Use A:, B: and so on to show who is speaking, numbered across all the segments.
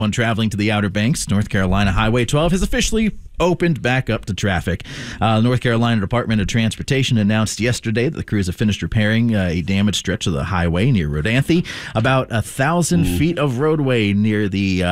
A: When traveling to the Outer Banks, North Carolina Highway 12 has officially opened back up to traffic. The North Carolina Department of Transportation announced yesterday that the crews have finished repairing a damaged stretch of the highway near Rodanthe. About 1,000 feet of roadway near the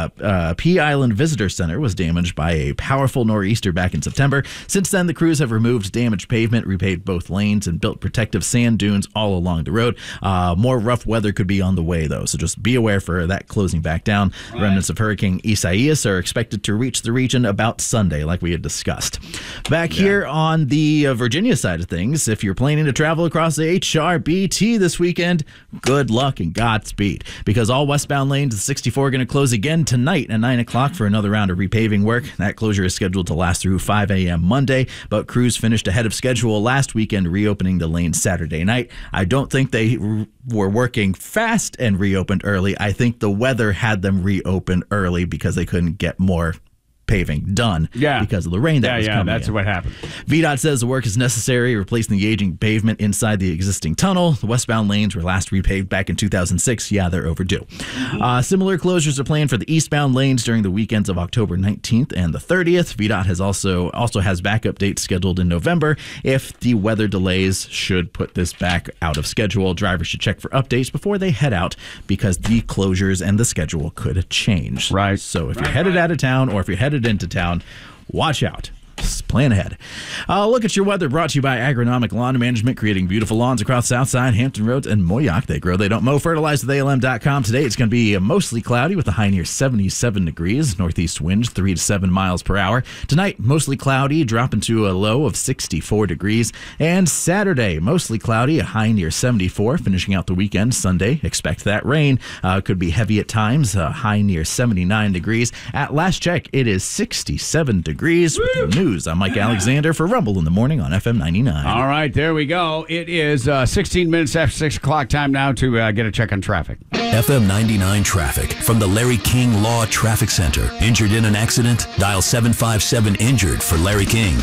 A: Pea Island Visitor Center was damaged by a powerful nor'easter back in September. Since then, the crews have removed damaged pavement, repaved both lanes, and built protective sand dunes all along the road. More rough weather could be on the way, though, so just be aware for that closing back down. Right. Remnants of Hurricane Isaias are expected to reach the region about Sunday, like we had discussed. Back here on the Virginia side of things, if you're planning to travel across the HRBT this weekend, good luck and Godspeed, because all westbound lanes of 64 are going to close again tonight at 9 o'clock for another round of repaving work. That closure is scheduled to last through 5 a.m. Monday, but crews finished ahead of schedule last weekend, reopening the lanes Saturday night. I don't think they were working fast and reopened early. I think the weather had them reopen early because they couldn't get more paving done because of the rain that was coming
B: that's
A: in.
B: what happened.
A: VDOT says the work is necessary, replacing the aging pavement inside the existing tunnel. The westbound lanes were last repaved back in 2006. Yeah, they're overdue. Similar closures are planned for the eastbound lanes during the weekends of October 19th and the 30th. VDOT has also has backup dates scheduled in November if the weather delays should put this back out of schedule. Drivers should check for updates before they head out because the closures and the schedule could change.
B: Right.
A: So if you're headed out of town or if you're headed into town, watch out. Just plan ahead. Look at your weather, brought to you by Agronomic Lawn Management, creating beautiful lawns across Southside, Hampton Roads, and Moyock. They grow, they don't mow. Fertilize with ALM.com. Today it's going to be mostly cloudy with a high near 77 degrees. Northeast winds 3 to 7 miles per hour. Tonight, mostly cloudy, dropping to a low of 64 degrees. And Saturday, mostly cloudy, a high near 74. Finishing out the weekend, Sunday, expect that rain. Could be heavy at times, a high near 79 degrees. At last check, it is 67 degrees. With the news, I'm Mike Alexander for Rumble in the Morning on FM 99.
B: All right, there we go. It is 16 minutes after 6 o'clock. Time now to get a check on traffic.
C: FM 99 traffic from the Larry King Law Traffic Center. Injured in an accident? Dial 757-INJURED for Larry King.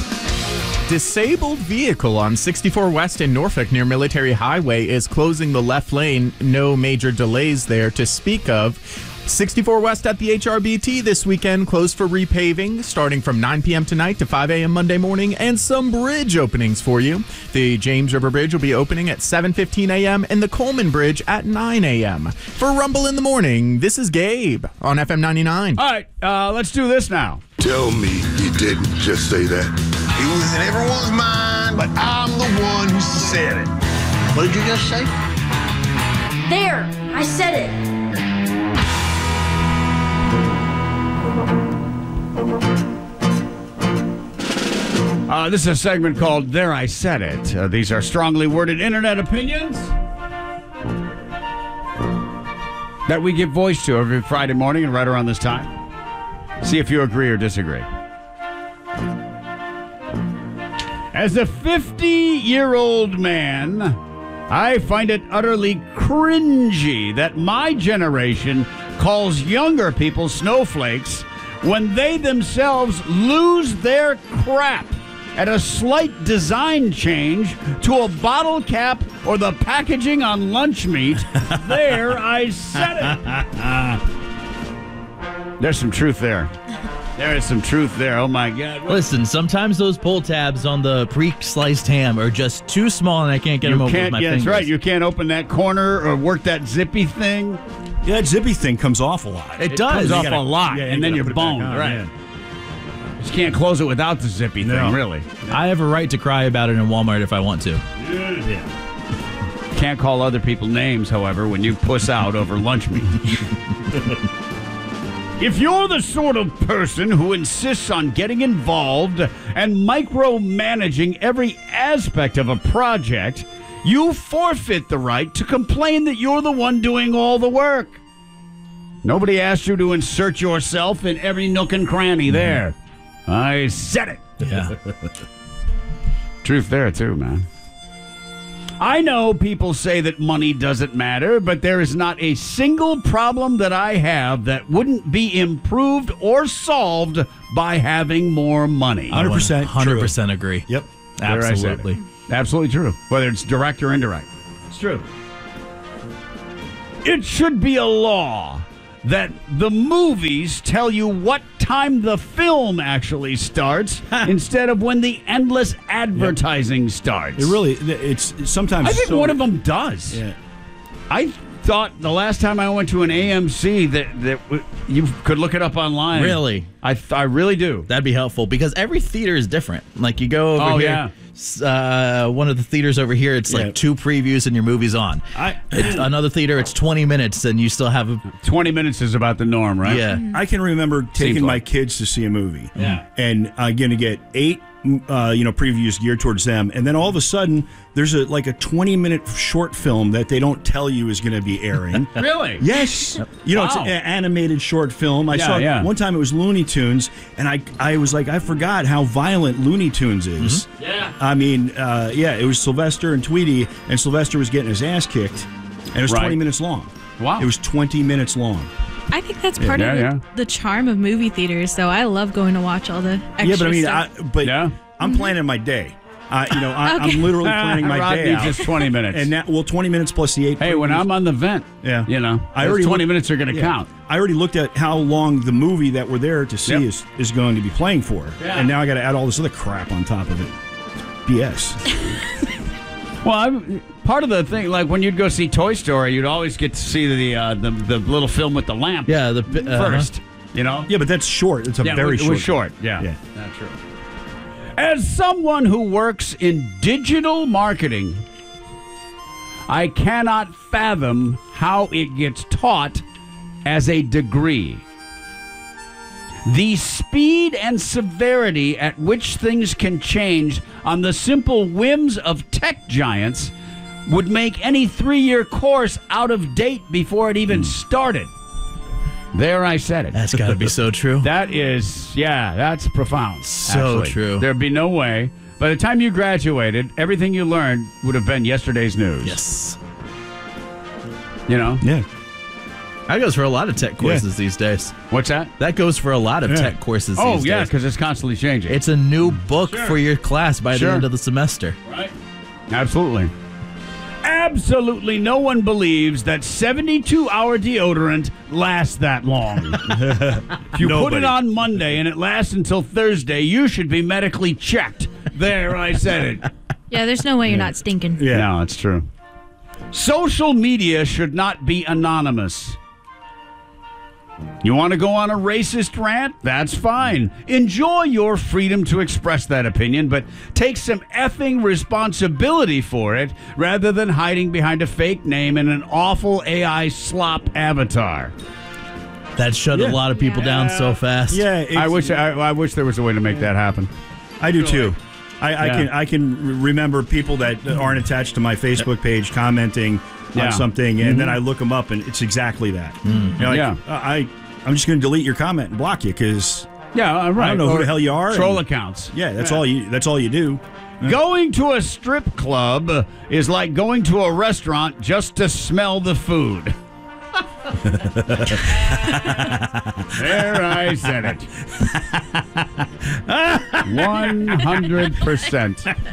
D: Disabled vehicle on 64 West in Norfolk near Military Highway is closing the left lane. No major delays there to speak of. 64 West at the HRBT this weekend closed for repaving starting from 9 p.m. tonight to 5 a.m. Monday morning, and some bridge openings for you. The James River Bridge will be opening at 7:15 a.m. and the Coleman Bridge at 9 a.m. For Rumble in the Morning, this is Gabe on FM 99.
B: All right, let's do this now.
E: Tell me you didn't just say that.
F: It was in everyone's mind, but I'm the one who said it. What did you just say?
G: There, I said it.
B: This is a segment called There I Said It. These are strongly worded internet opinions that we give voice to every Friday morning and right around this time. See if you agree or disagree. As a 50-year-old man, I find it utterly cringy that my generation calls younger people snowflakes when they themselves lose their crap at a slight design change to a bottle cap or the packaging on lunch meat. There, I said it. There's some truth there. There is some truth there. Oh, my God.
A: Listen, sometimes those pull tabs on the pre-sliced ham are just too small and I can't get them open with my fingers.
B: That's right. You can't open that corner or work that zippy thing.
H: Yeah, that zippy thing comes off a lot.
B: It comes off a lot, and then you're boned. Right. Just can't close it without the zippy thing, really.
A: I have a right to cry about it in Walmart if I want to.
B: Yeah. Can't call other people names, however, when you puss out over lunch meat. If you're the sort of person who insists on getting involved and micromanaging every aspect of a project, you forfeit the right to complain that you're the one doing all the work. Nobody asked you to insert yourself in every nook and cranny there. I said it.
A: Yeah.
B: Truth there, too, man. I know people say that money doesn't matter, but there is not a single problem that I have that wouldn't be improved or solved by having more money.
H: 100%.
A: 100% agree.
H: Yep.
A: Absolutely.
B: Absolutely true. Whether it's direct or indirect. It's true. It should be a law that the movies tell you what time the film actually starts instead of when the endless advertising starts.
H: It's sometimes.
B: I think one of them does.
H: Yeah.
B: I thought the last time I went to an AMC that you could look it up online.
A: Really?
B: I really do.
A: That'd be helpful because every theater is different. Like you go over here, one of the theaters over here, it's like 2 previews and your movie's on. Another theater, it's 20 minutes and you still have
B: 20 minutes is about the norm, right?
A: Yeah.
H: I can remember taking my kids to see a movie.
B: Yeah.
H: And I'm going to get 8 previews geared towards them, and then all of a sudden there's a 20-minute short film that they don't tell you is going to be airing.
B: Really?
H: Yes. It's an animated short film. I saw one time it was Looney Tunes, and I was like, I forgot how violent Looney Tunes is.
B: Mm-hmm. Yeah.
H: I mean, it was Sylvester and Tweety, and Sylvester was getting his ass kicked, and it was 20 minutes long.
B: Wow.
H: It was 20 minutes long.
I: I think that's part of the charm of movie theaters. So I love going to watch all the extra stuff.
H: I'm planning my day. I'm literally planning my day out.
B: Just 20 minutes.
H: And 20 minutes plus the 8.
B: Hey, when I'm on the vent,
H: I already
B: 20 minutes are going to count.
H: I already looked at how long the movie that we're there to see is going to be playing for, and now I got to add all this other crap on top of it. BS.
B: Well, part of the thing, like when you'd go see Toy Story, you'd always get to see the little film with the lamp.
A: Yeah,
B: first.
H: Yeah, but that's short. It's very short.
B: It was short. Yeah, that's true. As someone who works in digital marketing, I cannot fathom how it gets taught as a degree. The speed and severity at which things can change on the simple whims of tech giants would make any 3-year course out of date before it even started. There, I said it.
A: That's got to be so true.
B: That is, that's profound.
A: So true.
B: There'd be no way. By the time you graduated, everything you learned would have been yesterday's news.
A: Yes.
H: Yeah.
A: That goes for a lot of tech courses these days.
B: What's that?
A: That goes for a lot of tech courses these days.
B: Oh, yeah, because it's constantly changing.
A: It's a new book for your class by the end of the semester.
B: Right. Absolutely. Absolutely no one believes that 72-hour deodorant lasts that long. If you put it on Monday and it lasts until Thursday, you should be medically checked. There, I said it.
I: Yeah, there's no way you're not stinking.
B: Yeah, no, it's true. Social media should not be anonymous. You want to go on a racist rant? That's fine. Enjoy your freedom to express that opinion, but take some effing responsibility for it rather than hiding behind a fake name and an awful AI slop avatar.
A: That shut a lot of people down so fast.
B: Yeah, I wish there was a way to make that happen.
H: I do too. I can remember people that aren't attached to my Facebook page commenting on something, and then I look them up, and it's exactly that. I'm just going to delete your comment and block you because I don't know who the hell you are.
B: Troll accounts.
H: Yeah, that's all you do.
B: Going to a strip club is like going to a restaurant just to smell the food. There, I said it. 100%.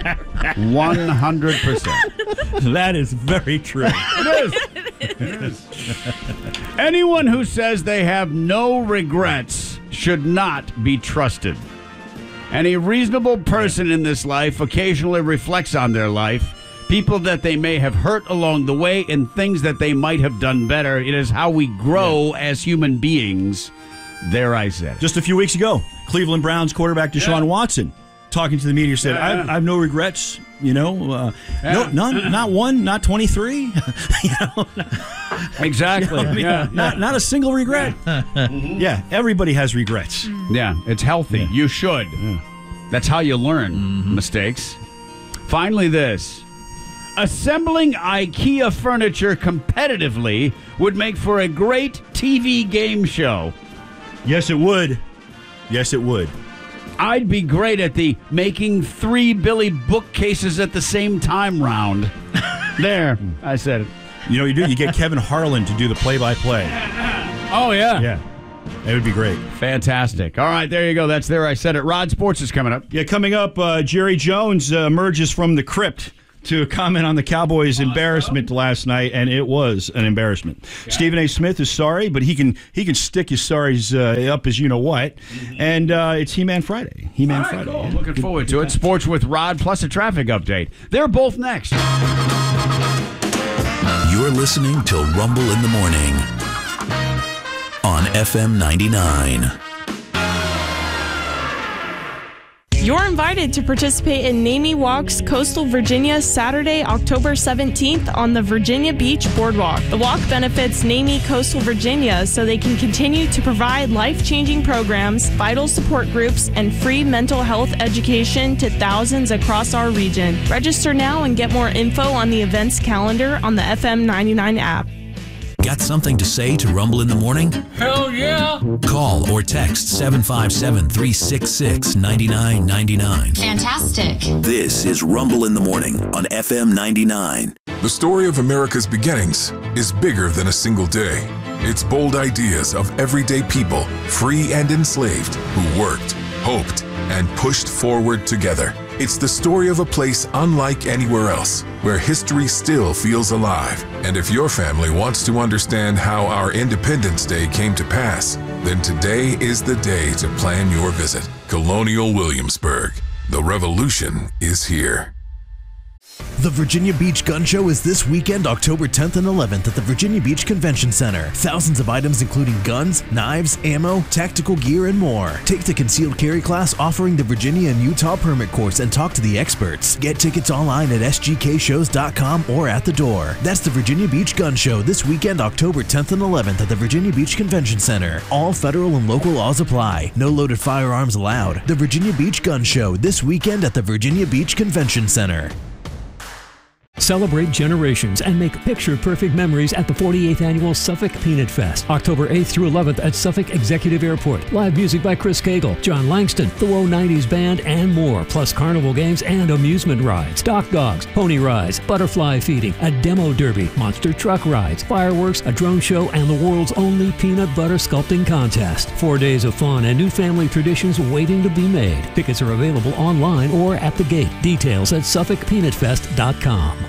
B: 100%.
H: That is very true.
B: It is. Anyone who says they have no regrets should not be trusted. Any reasonable person in this life occasionally reflects on their life, people that they may have hurt along the way, and things that they might have done better. It is how we grow as human beings. There, I said.
H: Just a few weeks ago, Cleveland Browns quarterback Deshaun Watson, talking to the media, said, I have no regrets, no, none, not one, not 23.
B: Exactly.
H: Not a single regret. Yeah, everybody has regrets.
B: Yeah, it's healthy. Yeah. You should. Yeah. That's how you learn mistakes. Finally, this. Assembling IKEA furniture competitively would make for a great TV game show.
H: Yes, it would. Yes, it would.
B: I'd be great at the making 3 Billy bookcases at the same time round. There, I said it.
H: You know what you do? You get Kevin Harlan to do the play-by-play.
B: Oh, yeah.
H: Yeah. It would be great.
B: Fantastic. All right, there you go. That's There, I Said It. Rod Sports is coming up.
H: Yeah, coming up, Jerry Jones emerges from the crypt
B: to comment on the Cowboys' embarrassment last night, and it was an embarrassment. Yeah. Stephen A. Smith is sorry, but he can stick his sorries up as you know what. And it's He-Man Friday. He-Man Friday. Cool.
J: Yeah. Looking forward to it. Sports with Rod plus a traffic update. They're both next.
C: You're listening to Rumble in the Morning on FM 99.
K: You're invited to participate in NAMI Walks Coastal Virginia Saturday, October 17th on the Virginia Beach Boardwalk. The walk benefits NAMI Coastal Virginia so they can continue to provide life-changing programs, vital support groups, and free mental health education to thousands across our region. Register now and get more info on the events calendar on the FM 99 app.
C: Got something to say to Rumble in the Morning?
L: Hell yeah!
C: Call or text 757-366-9999.
L: Fantastic.
C: This is Rumble in the Morning on FM 99.
M: The story of America's beginnings is bigger than a single day. It's bold ideas of everyday people, free and enslaved, who worked, hoped, and pushed forward together. It's the story of a place unlike anywhere else, where history still feels alive. And if your family wants to understand how our Independence Day came to pass, then today is the day to plan your visit. Colonial Williamsburg. The revolution is here.
N: The Virginia Beach Gun Show is this weekend, October 10th and 11th at the Virginia Beach Convention Center. Thousands of items including guns, knives, ammo, tactical gear, and more. Take the concealed carry class offering the Virginia and Utah permit course and talk to the experts. Get tickets online at sgkshows.com or at the door. That's the Virginia Beach Gun Show this weekend, October 10th and 11th at the Virginia Beach Convention Center. All federal and local laws apply. No loaded firearms allowed. The Virginia Beach Gun Show this weekend at the Virginia Beach Convention Center.
O: Celebrate generations and make picture-perfect memories at the 48th Annual Suffolk Peanut Fest, October 8th through 11th at Suffolk Executive Airport. Live music by Chris Cagle, John Langston, the Woe 90s Band, and more, plus carnival games and amusement rides, dock dogs, pony rides, butterfly feeding, a demo derby, monster truck rides, fireworks, a drone show, and the world's only peanut butter sculpting contest. 4 days of fun and new family traditions waiting to be made. Tickets are available online or at the gate. Details at SuffolkPeanutFest.com.